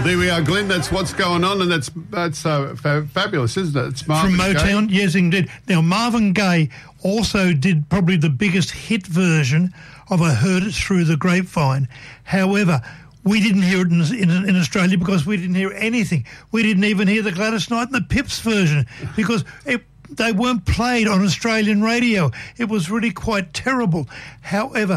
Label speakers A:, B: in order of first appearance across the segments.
A: there we are, Glenn. That's what's going on, and that's fabulous, isn't it? It's Marvin
B: from Motown,
A: Gaye.
B: Yes, indeed. Now, Marvin Gaye also did probably the biggest hit version of I Heard It Through the Grapevine. However, we didn't hear it in Australia because we didn't hear anything. We didn't even hear the Gladys Knight and the Pips version because they weren't played on Australian radio. It was really quite terrible. However,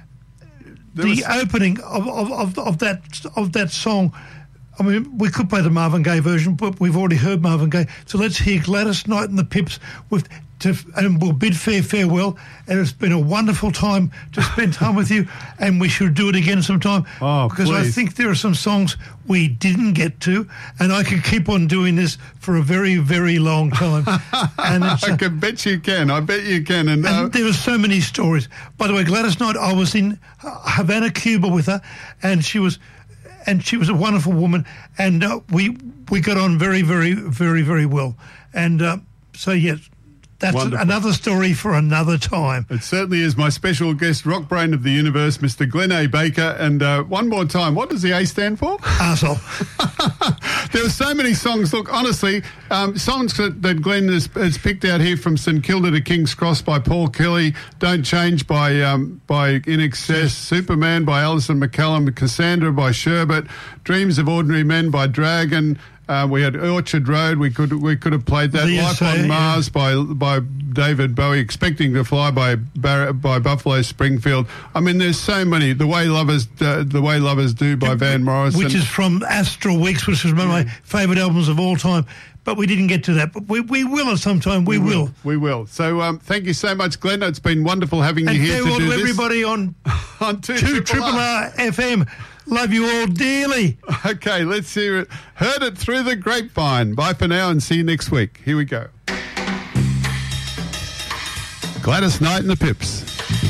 B: the opening of that song, I mean, we could play the Marvin Gaye version, but we've already heard Marvin Gaye. So let's hear Gladys Knight and the Pips and we'll bid farewell. And it's been a wonderful time to spend time with you, and we should do it again sometime.
A: Oh,
B: because
A: please.
B: I think there are some songs we didn't get to, and I could keep on doing this for a very, very long time. And
A: I can bet you can. I bet you can. And
B: there are so many stories. By the way, Gladys Knight, I was in Havana, Cuba with her, and she was a wonderful woman, and we got on very, very, very, very well. And so, yes, that's another story for another time.
A: It certainly is. My special guest, rock brain of the universe, Mr. Glenn A. Baker. And one more time, what does the A stand for?
B: Arsehole.
A: There are so many songs. Look, honestly, songs that Glenn has picked out here, from St Kilda to King's Cross by Paul Kelly, Don't Change by In Excess, Superman by Alison McCallum, Cassandra by Sherbet, Dreams of Ordinary Men by Dragon. We had Orchard Road. We could have played that. Life on Mars by David Bowie. Expecting to Fly by Buffalo Springfield. I mean, there's so many. The Way Lovers Do by Van Morrison,
B: which is from Astral Weeks, which is one of my favourite albums of all time. But we didn't get to that. But we will at some time. We will.
A: We will. So thank you so much, Glenn. It's been wonderful having you here to do this. And farewell to
B: everybody on 2 Triple R FM. Love you all dearly.
A: Okay, let's hear it. Heard It Through the Grapevine. Bye for now and see you next week. Here we go. Gladys Knight and the Pips.